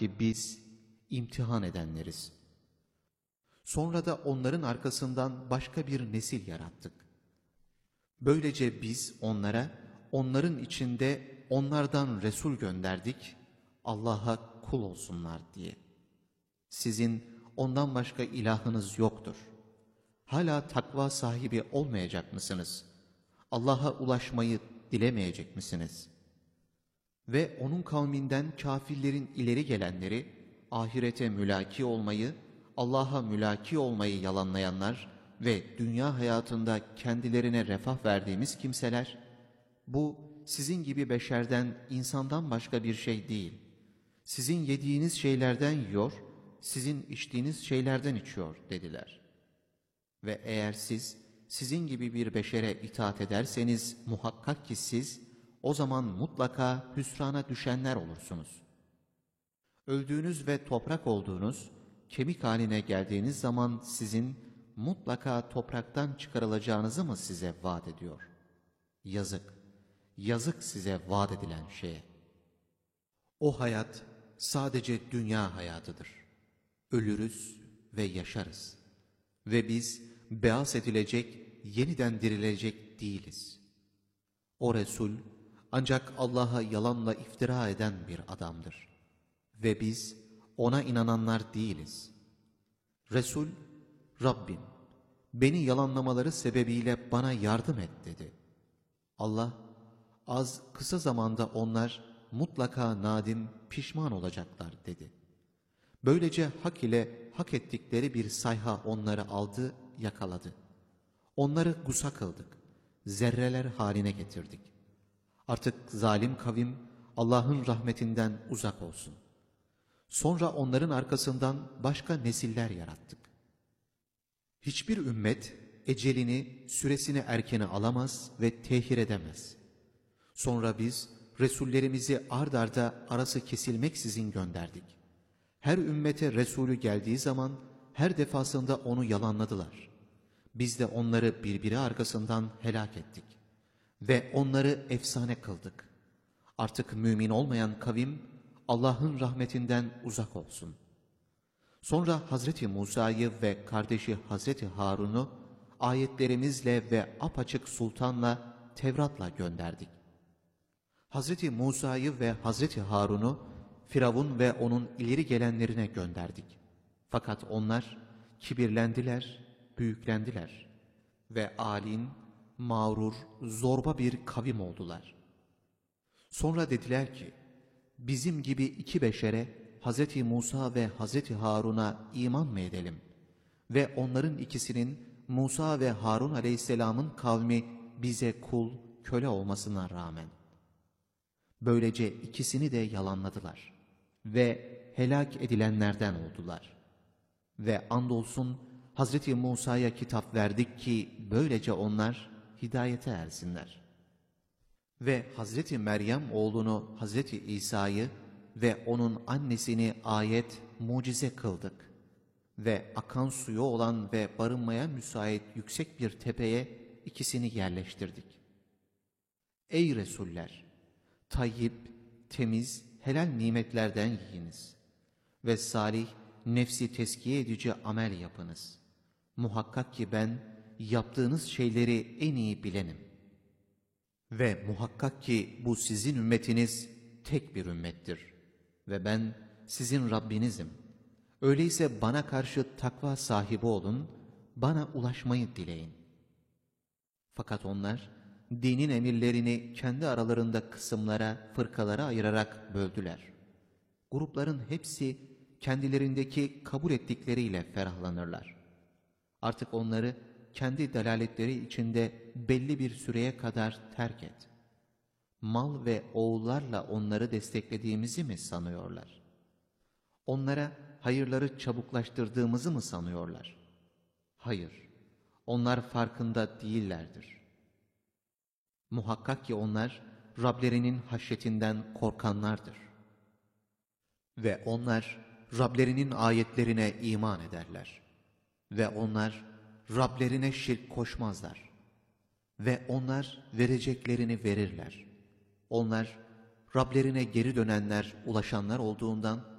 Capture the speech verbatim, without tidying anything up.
ki biz imtihan edenleriz. Sonra da onların arkasından başka bir nesil yarattık. Böylece biz onlara, onların içinde onlardan Resul gönderdik, Allah'a kul olsunlar diye. Sizin ondan başka ilahınız yoktur. Hala takva sahibi olmayacak mısınız? Allah'a ulaşmayı dilemeyecek misiniz? Ve onun kavminden kafirlerin ileri gelenleri, ahirete mülaki olmayı, Allah'a mülaki olmayı yalanlayanlar ve dünya hayatında kendilerine refah verdiğimiz kimseler, bu sizin gibi beşerden, insandan başka bir şey değil. Sizin yediğiniz şeylerden yiyor, sizin içtiğiniz şeylerden içiyor dediler. Ve eğer siz, sizin gibi bir beşere itaat ederseniz muhakkak ki siz, o zaman mutlaka hüsrana düşenler olursunuz. Öldüğünüz ve toprak olduğunuz, kemik haline geldiğiniz zaman sizin mutlaka topraktan çıkarılacağınızı mı size vaat ediyor? Yazık, yazık size vaat edilen şeye. O hayat sadece dünya hayatıdır. Ölürüz ve yaşarız. Ve biz beas edilecek, yeniden dirilecek değiliz. O Resul ancak Allah'a yalanla iftira eden bir adamdır. Ve biz ona inananlar değiliz. Resul, Rabbim beni yalanlamaları sebebiyle bana yardım et dedi. Allah, az kısa zamanda onlar mutlaka nadim, pişman olacaklar dedi. Böylece hak ile hak ettikleri bir sayha onları aldı, yakaladı. Onları gusa kıldık, zerreler haline getirdik. Artık zalim kavim Allah'ın rahmetinden uzak olsun. Sonra onların arkasından başka nesiller yarattık. Hiçbir ümmet ecelini, süresini erkene alamaz ve tehir edemez. Sonra biz Resullerimizi ard arda arası kesilmeksizin gönderdik. Her ümmete Resulü geldiği zaman her defasında onu yalanladılar. Biz de onları birbiri arkasından helak ettik. Ve onları efsane kıldık. Artık mümin olmayan kavim Allah'ın rahmetinden uzak olsun. Sonra Hazreti Musa'yı ve kardeşi Hazreti Harun'u ayetlerimizle ve apaçık sultanla Tevrat'la gönderdik. Hazreti Musa'yı ve Hazreti Harun'u Firavun ve onun ileri gelenlerine gönderdik. Fakat onlar kibirlendiler, büyüklendiler ve alin, mağrur, zorba bir kavim oldular. Sonra dediler ki, bizim gibi iki beşere Hazreti Musa ve Hazreti Harun'a iman mı edelim? Ve onların ikisinin Musa ve Harun aleyhisselamın kavmi bize kul, köle olmasına rağmen. Böylece ikisini de yalanladılar ve helak edilenlerden oldular. Ve andolsun Hazreti Musa'ya kitap verdik ki böylece onlar hidayete ersinler. Ve Hazreti Meryem oğlunu Hazreti İsa'yı ve onun annesini ayet, mucize kıldık. Ve akan suyu olan ve barınmaya müsait yüksek bir tepeye ikisini yerleştirdik. Ey Resuller! Tayyip, temiz, helal nimetlerden yiyiniz. Ve salih, nefsi teskiye edici amel yapınız. Muhakkak ki ben yaptığınız şeyleri en iyi bilenim. Ve muhakkak ki bu sizin ümmetiniz tek bir ümmettir. Ve ben sizin Rabbinizim. Öyleyse bana karşı takva sahibi olun, bana ulaşmayı dileyin. Fakat onlar dinin emirlerini kendi aralarında kısımlara, fırkalara ayırarak böldüler. Grupların hepsi kendilerindeki kabul ettikleriyle ferahlanırlar. Artık onları kendi dalaletleri içinde belli bir süreye kadar terk et. Mal ve oğullarla onları desteklediğimizi mi sanıyorlar? Onlara hayırları çabuklaştırdığımızı mı sanıyorlar? Hayır, onlar farkında değillerdir. Muhakkak ki onlar Rablerinin haşyetinden korkanlardır. Ve onlar Rablerinin ayetlerine iman ederler. Ve onlar Rablerine şirk koşmazlar. Ve onlar vereceklerini verirler. Onlar Rablerine geri dönenler, ulaşanlar olduğundan